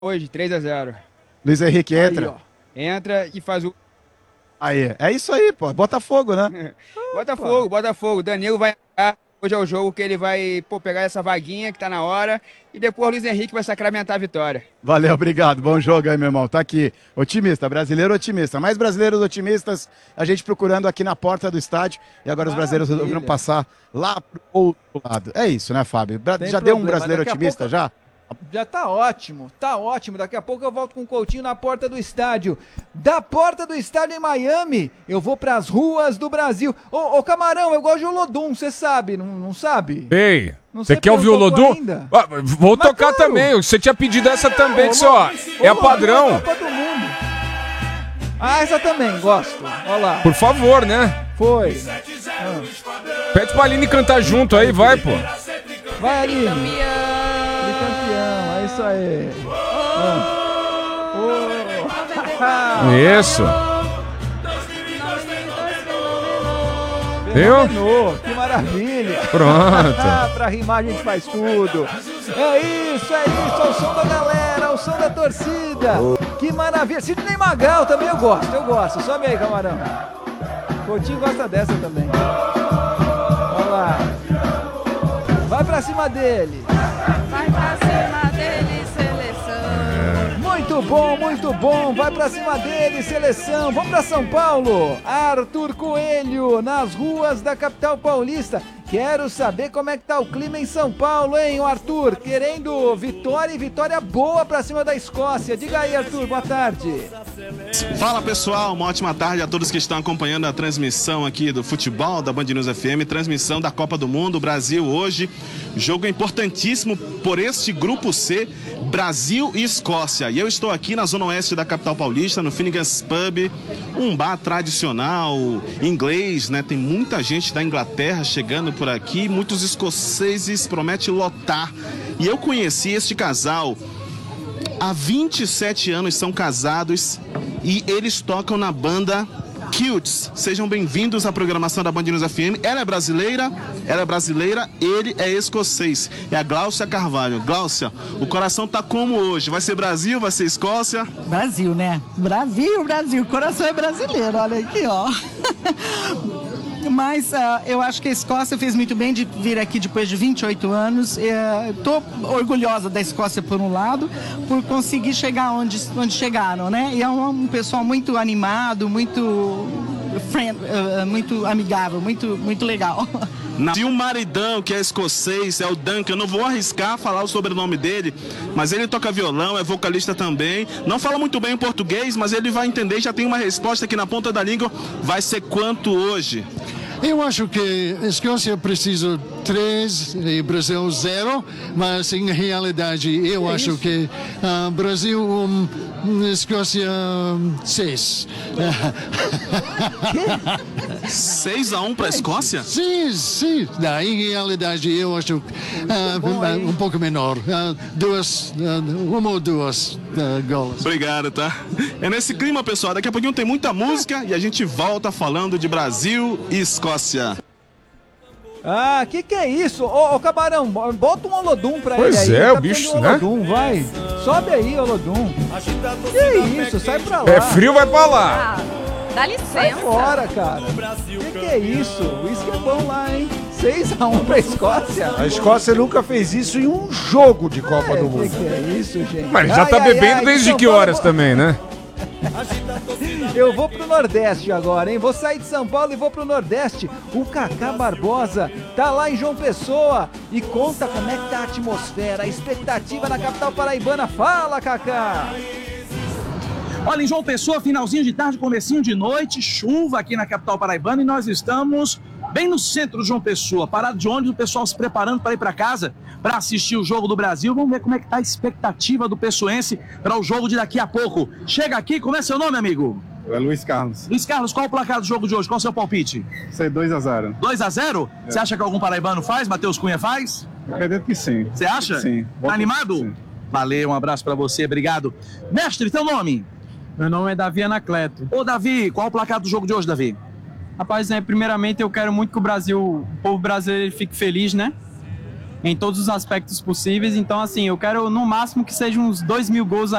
Hoje, 3-0. Luiz Henrique Aí, entra. ó. Entra e faz o. Aí, é isso aí, pô. Botafogo, né? Botafogo, Botafogo. Danilo vai entrar. Hoje é o jogo que ele vai, pô, pegar essa vaguinha que tá na hora. E depois o Luiz Henrique vai sacramentar a vitória. Valeu, obrigado. Bom jogo aí, meu irmão. Tá aqui. Otimista, brasileiro otimista. Mais brasileiros otimistas, a gente procurando aqui na porta do estádio. E agora os brasileiros resolveram passar lá pro outro lado. É isso, né, Fábio? Já deu um brasileiro otimista, já? Já tá ótimo, tá ótimo. Daqui a pouco eu volto com o Coutinho na porta do estádio. Da porta do estádio em Miami, eu vou pras ruas do Brasil. Ô Camarão, eu gosto de Olodum, você sabe, não sabe? Ei, Não você sei quer ouvir o perguntou Olodum? ainda. Ah, vou Mas tocar claro. também. Você tinha pedido essa também, que só é a Olodum padrão. Copa do Mundo. Ah, essa também, gosto. Olha lá. Por favor, né? Foi. Pede pra Aline cantar junto aí, vai, pô. Vai, Aline. Campeão, é isso aí. Isso. Viu? Fenomenal, que maravilha. Pronto. Pra rimar a gente faz tudo. É isso, é o som da galera, o som da torcida. Que maravilha. Sidney Magal também eu gosto. Sobe aí, Camarão. Coutinho gosta dessa também. Olha lá. Vai pra cima dele. Vai pra cima dele, seleção. Muito bom. Vai pra cima dele, seleção. Vamos pra São Paulo. Arthur Coelho, nas ruas da capital paulista. Quero saber como é que tá o clima em São Paulo, hein, Arthur? Querendo vitória e vitória boa pra cima da Escócia. Diga aí, Arthur, boa tarde. Fala pessoal, uma ótima tarde a todos que estão acompanhando a transmissão aqui do futebol da Band News FM, transmissão da Copa do Mundo, Brasil hoje, jogo importantíssimo por este grupo C, Brasil e Escócia. E eu estou aqui na zona oeste da capital paulista, no Finnegan's Pub, um bar tradicional inglês, né? Tem muita gente da Inglaterra chegando por aqui, muitos escoceses, promete lotar. E eu conheci este casal há 27 anos, são casados e eles tocam na banda Kilts. Sejam bem-vindos à programação da Band News FM. Ela é brasileira, ele é escocês. É a Gláucia Carvalho. Gláucia, o coração tá como hoje? Vai ser Brasil, vai ser Escócia? Brasil, né? Brasil. O coração é brasileiro, olha aqui, ó. Mas eu acho que a Escócia fez muito bem de vir aqui depois de 28 anos. Estou orgulhosa da Escócia, por um lado, por conseguir chegar onde chegaram, né? E é um pessoal muito animado, muito amigável, muito legal. E um maridão que é escocês, é o Duncan, eu não vou arriscar falar o sobrenome dele, mas ele toca violão, é vocalista também, não fala muito bem o português, mas ele vai entender, já tem uma resposta aqui na ponta da língua, vai ser quanto hoje? Eu acho que a Escócia precisa 3 e Brasil 0, mas em realidade eu acho que Brasil Escócia 6. 6-1 para a Escócia? Sim. Em realidade eu acho um pouco menor. Uma ou duas gols. Obrigado, tá? É nesse clima, pessoal. Daqui a pouquinho tem muita música e a gente volta falando de Brasil e Escócia. Ah, que é isso? Ô, Camarão, bota um Olodum pra ele aí. Pois é, Tá o bicho, precisando de né? Olodum, vai. Sobe aí, Olodum. Que isso? Sai pra lá. É frio, vai pra lá. Dá Sai licença. fora, cara. Que é isso? Isso que é bom lá, hein? 6-1 pra Escócia. A Escócia nunca fez isso em um jogo de Copa do Mundo. Que é isso, gente? Mas ele já tá bebendo desde São que Paulo, horas também, né? Eu vou pro Nordeste agora, hein? Vou sair de São Paulo e vou pro Nordeste. O Cacá Barbosa tá lá em João Pessoa e conta como é que tá a atmosfera, a expectativa na capital paraibana. Fala, Cacá! Olha, em João Pessoa, finalzinho de tarde, comecinho de noite, chuva aqui na capital paraibana e nós estamos bem no centro de João Pessoa, parado de ônibus, o pessoal se preparando para ir para casa para assistir o jogo do Brasil. Vamos ver como é que tá a expectativa do pessoense para o jogo de daqui a pouco. Chega aqui, como é seu nome, amigo? É Luiz Carlos. Luiz Carlos, qual o placar do jogo de hoje? Qual o seu palpite? Isso aí, 2-0. 2-0? Você acha que algum paraibano faz? Matheus Cunha faz? Acredito que sim. Você acha? Sim. Tá animado? Sim. Valeu, um abraço para você, obrigado. Mestre, teu nome? Meu nome é Davi Anacleto. Ô, Davi, qual o placar do jogo de hoje, Davi? Rapaz, primeiramente eu quero muito que o povo brasileiro fique feliz, né? em todos os aspectos possíveis. Então, assim, eu quero no máximo que sejam uns 2.000 gols